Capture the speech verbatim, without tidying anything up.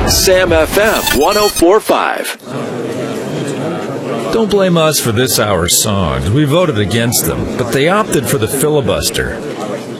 Sam F M one oh four point five. Don't blame us for this hour's songs. We voted against them, but they opted for the filibuster.